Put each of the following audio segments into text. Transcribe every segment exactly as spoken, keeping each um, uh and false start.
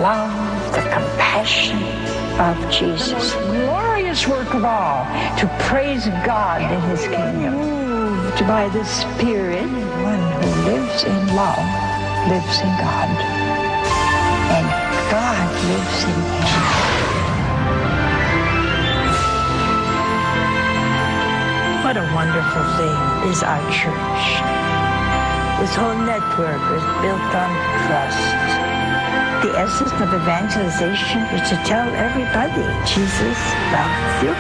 love, the compassion of Jesus. The most glorious work of all, to praise God in His kingdom. Moved by the Spirit, one who lives in love lives in God, and God lives in him. What a wonderful thing is our church. This whole network is built on trust. The essence of evangelization is to tell everybody Jesus loves you.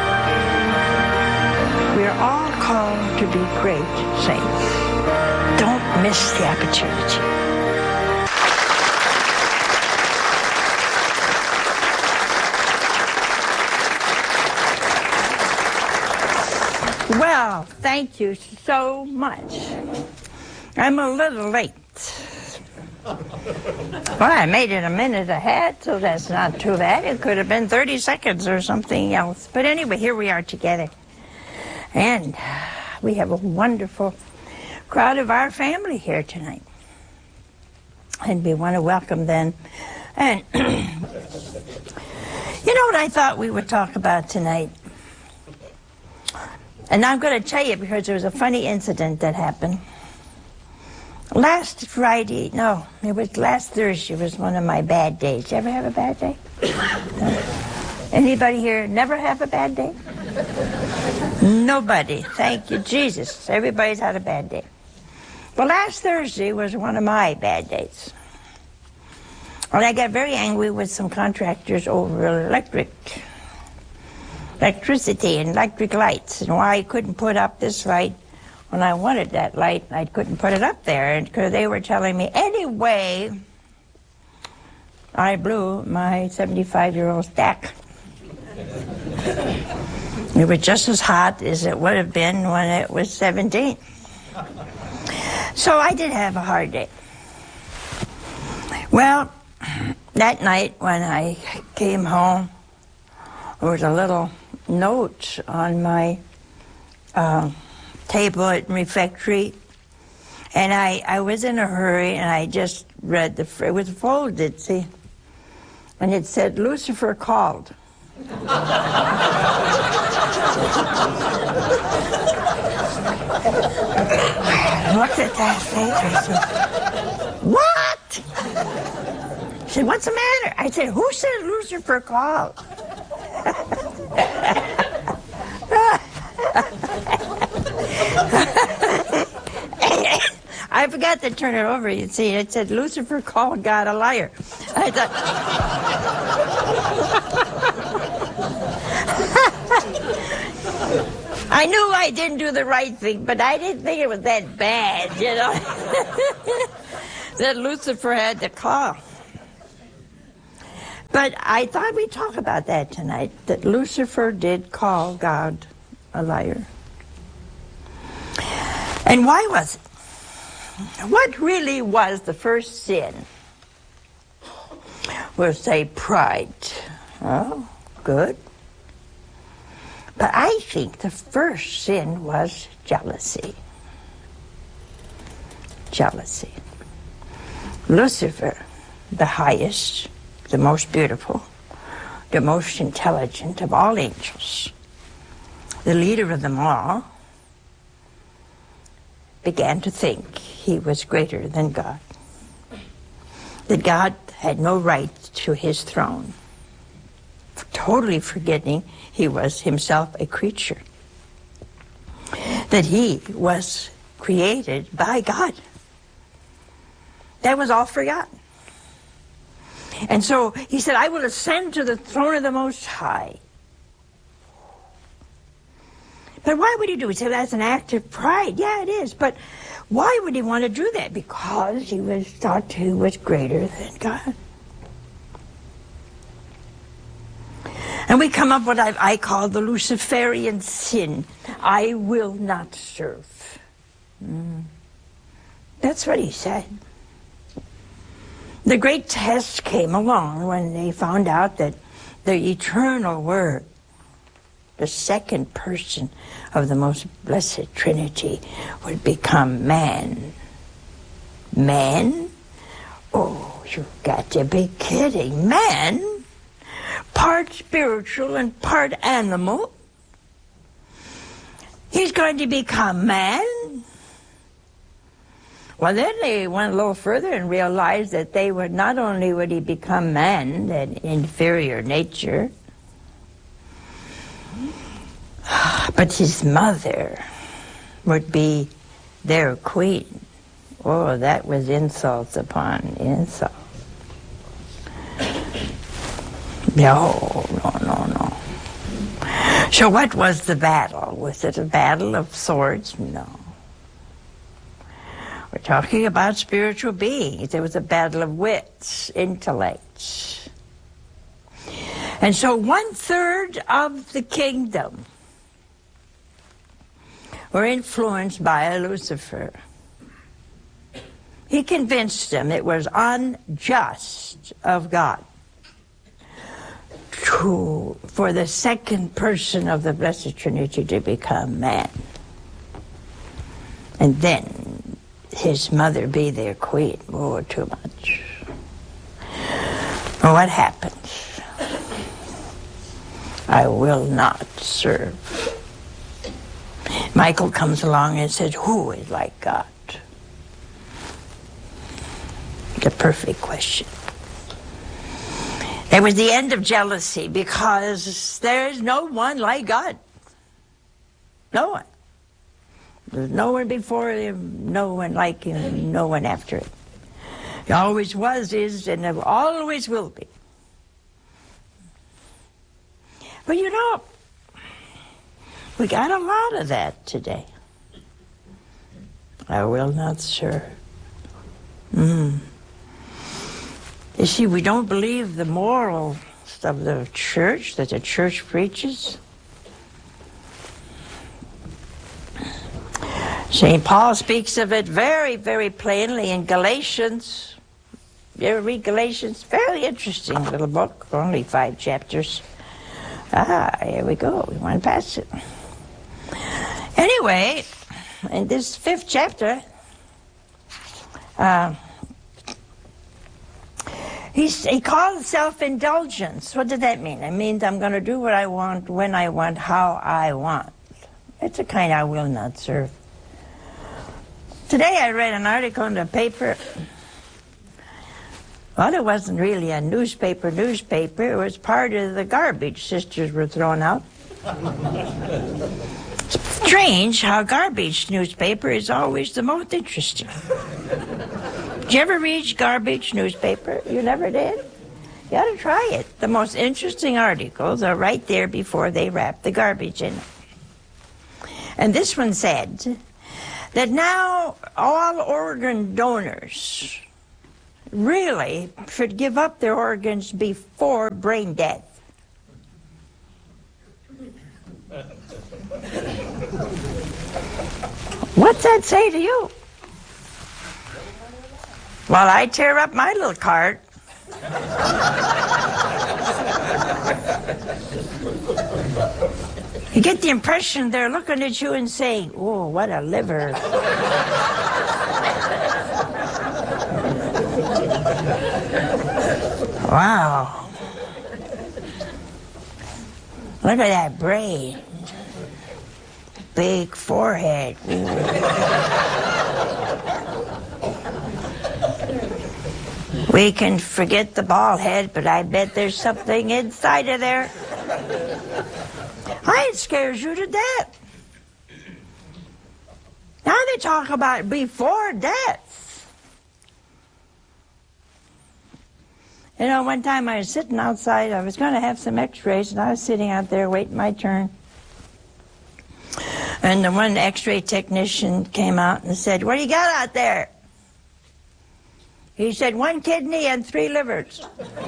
We're all called to be great saints. Don't miss the opportunity. Well, thank you so much. I'm a little late. Well, I made it a minute ahead, so that's not too bad. It could have been thirty seconds or something else. But anyway, here we are together. And we have a wonderful crowd of our family here tonight. And we want to welcome them. And you know what I thought we would talk about tonight? And I'm going to tell you because there was a funny incident that happened. Last Friday, no, it was last Thursday was one of my bad days. You ever have a bad day? No. Anybody here never have a bad day? Nobody. Thank you, Jesus. Everybody's had a bad day. Well, last Thursday was one of my bad days. And I got very angry with some contractors over electric, electricity and electric lights, and why I couldn't put up this light when I wanted that light. I couldn't put it up there, and because they were telling me, anyway, I blew my seventy-five-year-old stack. It was just as hot as it would have been when it was seventeen. So I did have a hard day. Well, that night when I came home, there was a little note on my uh, table at refectory, and I, I was in a hurry, and I just read the, it was folded, see, and it said, Lucifer called. I looked at that thing, I said, what? She said, what's the matter? I said, who said Lucifer called? I forgot to turn it over, you see. It said, Lucifer called God a liar. I thought... I knew I didn't do the right thing, but I didn't think it was that bad, you know, that Lucifer had to call. But I thought we'd talk about that tonight, that Lucifer did call God a liar. And why was it? What really was the first sin? We'll say pride. Oh, good. But I think the first sin was jealousy. Jealousy. Lucifer, the highest, the most beautiful, the most intelligent of all angels, the leader of them all, began to think he was greater than God, that God had no right to his throne, totally forgetting he was himself a creature, that he was created by God. That was all forgotten. And so he said, I will ascend to the throne of the Most High. But why would he do it? He said, that's an act of pride. Yeah, it is. But why would he want to do that? Because he was thought he was greater than God. And we come up with what I, I call the Luciferian sin. I will not serve. Mm. That's what he said. The great test came along when they found out that the eternal Word, the second person of the most blessed Trinity, would become man. Man? Oh, You've got to be kidding. Man, part spiritual and part animal. He's going to become man. Well, then they went a little further and realized that they would not only would he become man, that inferior nature, but his mother would be their queen. Oh, that was insults upon insults. No, no, no, no. So what was the battle? Was it a battle of swords? No. We're talking about spiritual beings. There was a battle of wits, intellects. And so one third of the kingdom were influenced by Lucifer. He convinced them it was unjust of God to, for the second person of the Blessed Trinity to become man. And then his mother be their queen. Oh, too much. Well, what happens? I will not serve. Michael comes along and says, who is like God? The perfect question. It was the end of jealousy because there is no one like God. No one. There's no one before him, no one like him, no one after him. He always was, is, and always will be. But you know, we got a lot of that today. I will not serve. Mm. You see, we don't believe the morals of the church, that the church preaches. Saint Paul speaks of it very, very plainly in Galatians. You ever read Galatians? Very interesting little book, only five chapters. Ah, here we go. We went past it. Anyway, in this fifth chapter, uh, he's, he calls self-indulgence. What does that mean? It means I'm going to do what I want, when I want, how I want. It's a kind I will not serve. Today I read an article in the paper. Well, it wasn't really a newspaper newspaper. It was part of the garbage sisters were throwing out. Strange how garbage newspaper is always the most interesting. Did you ever read garbage newspaper? You never did? You ought to try it. The most interesting articles are right there before they wrap the garbage in. And this one said that now all organ donors really should give up their organs before brain death. What's that say to you? Well, I tear up my little card. You get the impression they're looking at you and saying, oh, what a liver. Wow. Look at that brain. Big forehead. We can forget the bald head, but I bet there's something inside of there. It scares you to death. Now they talk about before death. You know, one time I was sitting outside, I was going to have some x-rays, and I was sitting out there waiting my turn. And the one x-ray technician came out and said, what do you got out there? He said, one kidney and three livers.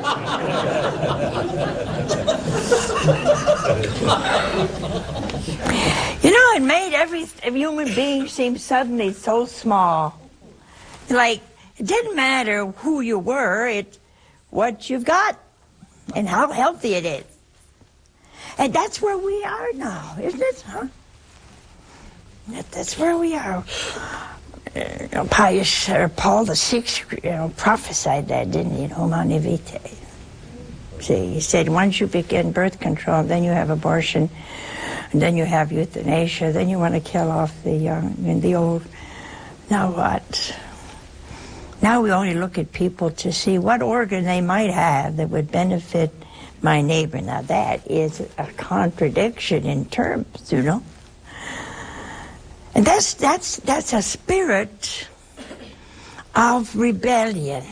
You know, it made every human being seem suddenly so small. Like, it didn't matter who you were, it's what you've got and how healthy it is. And that's where we are now, isn't it? Huh? That's where we are. uh, Pius, or Paul the Sixth, you know, prophesied that, didn't he? Humanae Vitae. See, he said once you begin birth control, then you have abortion, and then you have euthanasia, then you want to kill off the young and the old. Now what? Now we only look at people to see what organ they might have that would benefit my neighbor. Now that is a contradiction in terms, you know. And that's that's that's a spirit of rebellion.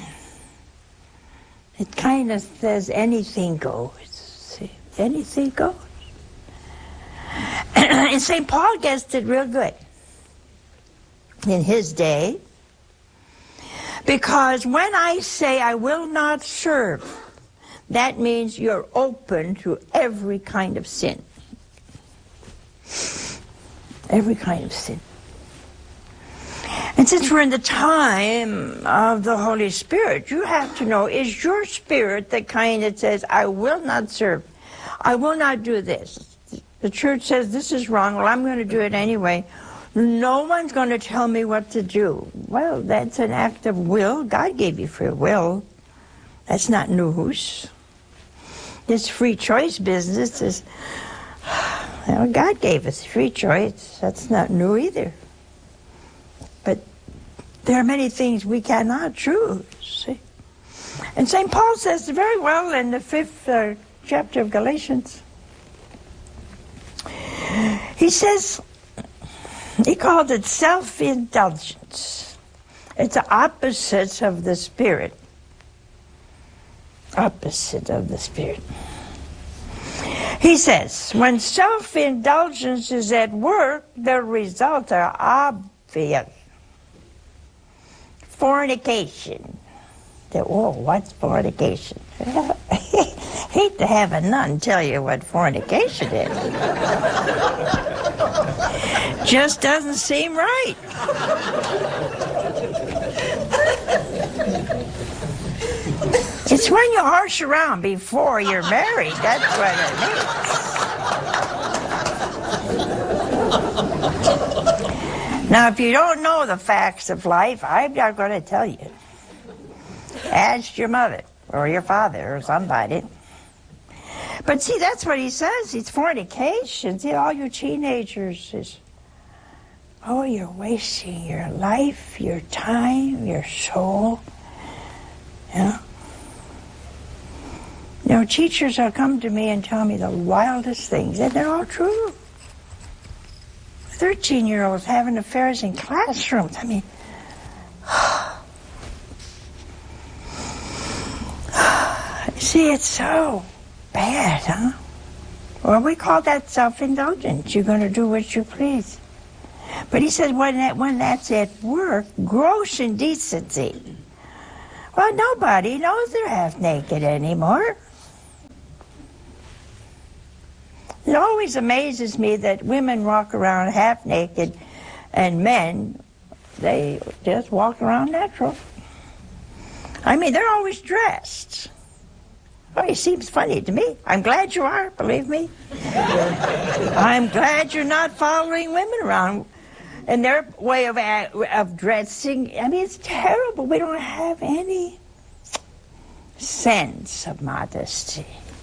It kind of says anything goes. See? Anything goes. And Saint Paul gets it real good in his day. Because when I say I will not serve, that means you're open to every kind of sin. Every kind of sin. And since we're in the time of the Holy Spirit, you have to know, is your spirit the kind that says, I will not serve, I will not do this. The church says this is wrong, well, I'm going to do it anyway. No one's going to tell me what to do. Well, that's an act of will. God gave you free will. That's not news. This free choice business is, well, God gave us free choice. That's not new either. But there are many things we cannot choose. See? And Saint Paul says very well in the fifth uh, chapter of Galatians. He says, he called it self-indulgence. It's the opposite of the Spirit. Opposite of the Spirit. He says, when self-indulgence is at work, the results are obvious. Fornication. Oh, what's fornication? Hate to have a nun tell you what fornication is. Just doesn't seem right. It's when you horse around before you're married. That's what it means. Now, if you don't know the facts of life, I'm not going to tell you. Ask your mother or your father or somebody. But see, that's what he says. It's fornication. See, all you teenagers is, oh, you're wasting your life, your time, your soul. You know? You know, teachers will come to me and tell me the wildest things, and they're all true. Thirteen-year-olds having affairs in classrooms. I mean, see, it's so bad, huh? Well, we call that self-indulgence. You're going to do what you please. But he said when, that, when that's at work, gross indecency. Well, nobody knows they're half naked anymore. It always amazes me that women walk around half naked and men, they just walk around natural. I mean, they're always dressed. Oh, it seems funny to me. I'm glad you are, believe me. I'm glad you're not following women around and their way of, of dressing. I mean, it's terrible. We don't have any sense of modesty.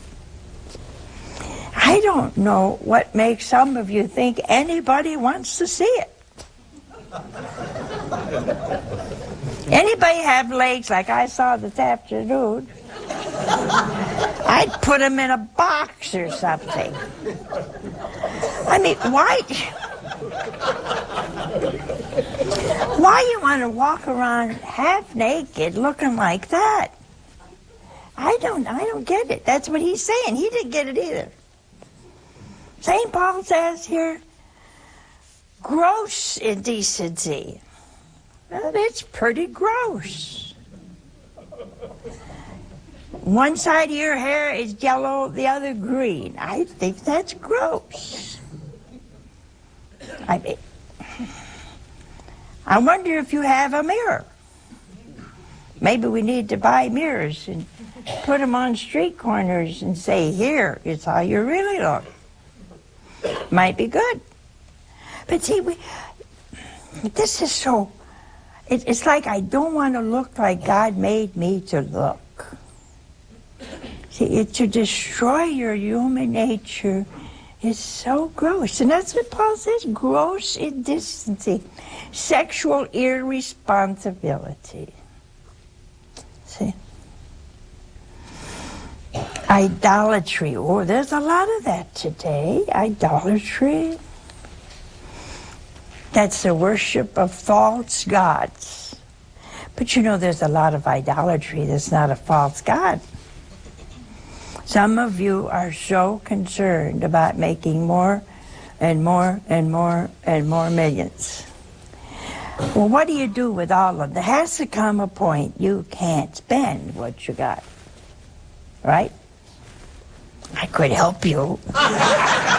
I don't know what makes some of you think anybody wants to see it. Anybody have legs like I saw this afternoon? I'd put them in a box or something. I mean, why? Why you want to walk around half naked looking like that? I don't, I don't get it. That's what he's saying. He didn't get it either. Saint Paul says here, gross indecency. Well, it's pretty gross. One side of your hair is yellow, the other green. I think that's gross. I mean, I wonder if you have a mirror. Maybe we need to buy mirrors and put them on street corners and say, here is how you really look. Might be good. But see, we, this is so it, it's like I don't want to look like God made me to look. See, it, to destroy your human nature is so gross. And that's what Paul says, gross indecency, sexual irresponsibility. See? Idolatry. Oh, there's a lot of that today. Idolatry. That's the worship of false gods. But you know, there's a lot of idolatry that's not a false god. Some of you are so concerned about making more and more and more and more millions. Well, what do you do with all of them? There has to come a point you can't spend what you got. Right? I could help you.